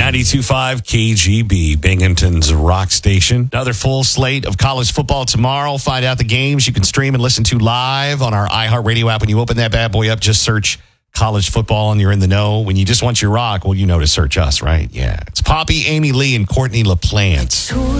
92.5 KGB, Binghamton's rock station. Another full slate of college football tomorrow. Find out the games you can stream and listen to live on our iHeartRadio app. When you open that bad boy up, just search college football and you're in the know. When you just want your rock, well, you know to search us, right? Yeah. It's Poppy, Amy Lee, and Courtney LaPlante.